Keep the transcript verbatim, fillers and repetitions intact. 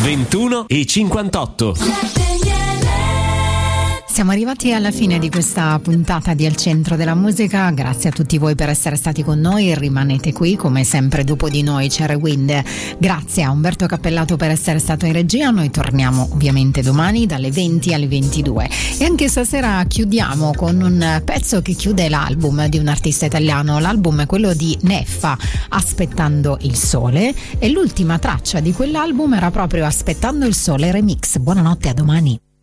ventuno e cinquantotto. Siamo arrivati alla fine di questa puntata di Al Centro della Musica. Grazie a tutti voi per essere stati con noi. Rimanete qui, come sempre dopo di noi c'è Rewind. Grazie a Umberto Cappellato per essere stato in regia. Noi torniamo ovviamente domani dalle venti alle ventidue. E anche stasera chiudiamo con un pezzo che chiude l'album di un artista italiano. L'album è quello di Neffa, Aspettando il Sole, e l'ultima traccia di quell'album era proprio Aspettando il Sole Remix. Buonanotte, a domani.